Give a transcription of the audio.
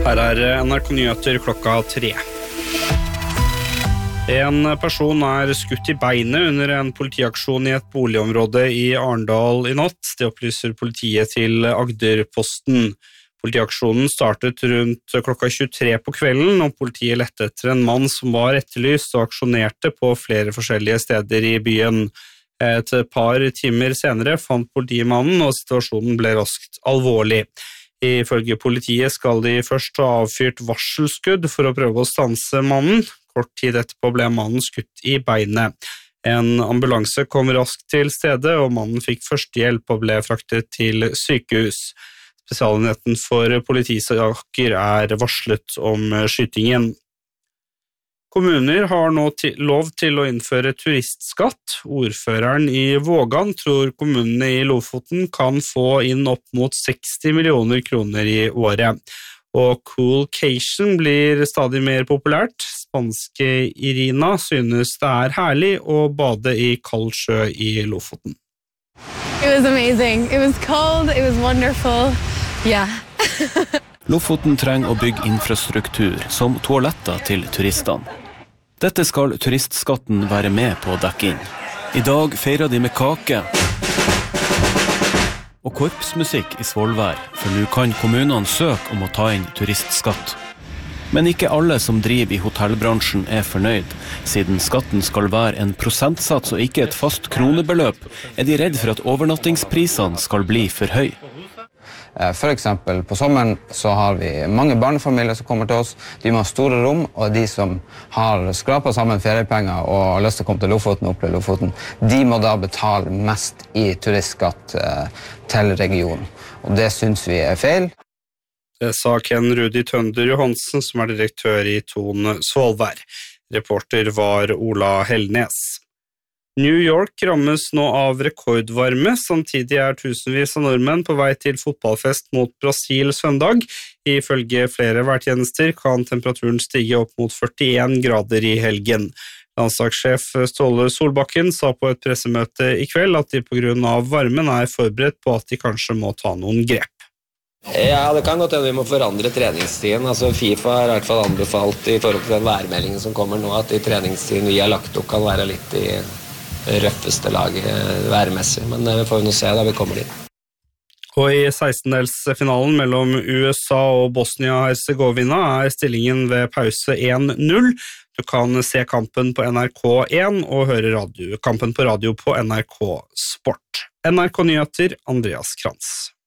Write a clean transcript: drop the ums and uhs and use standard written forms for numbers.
Her NRK Nyheter klokka 3. En person skutt I beinet under en politiaksjon I et boligområde I Arendal I natt. Det opplyser politiet til Agderposten. Politiaksjonen startet rundt klokka 23 på kvelden, og politiet lette etter en mann som var etterlyst og aksjonerte på flere forskjellige steder I byen. Et par timer senere fant politimannen, og situasjonen ble raskt alvorlig. Ifølge politiet skal de først ha avfyrt varselskudd for å prøve å stanse mannen. Kort tid etterpå ble mannen skutt I beinet. En ambulanse kom raskt til stedet, og mannen fikk førstehjelp og ble fraktet til sykehus. Spesialenheten for politisaker varslet om skytingen. Kommuner har nå lov til å innføre turistskatt. Ordføreren I Vågan tror kommunene I Lofoten kan få inn opp mot 60 millioner kroner I året. Og Coolcation blir stadig mer populært. Spanske Irina synes det herlig å bade I kald sjø I Lofoten. It was amazing. It was cold, it was wonderful. Yeah. Lofoten trenger å bygge infrastruktur som toaletter til turistene. Dette skal turistskatten være med på å dekke inn. I dag feirer de med kake og korpsmusikk I Svolvær, for nå kan kommunene søke om å ta inn turistskatt. Men ikke alle som driver I hotellbransjen fornøyd. Siden skatten skal være en prosentsats og ikke et fast kronebeløp, de redd for at overnattingsprisene skal bli for høy. For eksempel på sommeren så har vi mange barnefamilier som kommer til oss. De må ha store rom, og de som har skrapet sammen feriepenger og har lyst til å komme til Lofoten og oppleve Lofoten, de må da betale mest I turistskatt til regionen. Og det synes vi feil. Det sa Ken Rudi Tønder Johansen, som direktør I Ton Svolvær. Reporter var Ola Hellnes. New York rammes nå av rekordvarme, samtidig tusenvis av nordmenn på vei til fotballfest mot Brasil søndag. Ifølge flere værtjenester kan temperaturen stige opp mot 41 grader I helgen. Landslagssjef Ståle Solbakken sa på et pressemøte I kveld at de på grunn av varmen forberedt på at de kanskje må ta noen grep. Ja, det kan godt hende vi må forandre treningstiden. FIFA har I hvert fall anbefalt I forhold til den værmeldingen som kommer nå, at I treningstiden vi har lagt opp kan være litt I røffeste laget værmessig, men vi får jo nå se da vi kommer dit. Og I 16-delsfinalen mellom USA og Bosnia-Herzegovina stillingen ved pause 1-0. Du kan se kampen på NRK1 og høre kampen på radio på NRK Sport. NRK Nyheter, Andreas Krantz.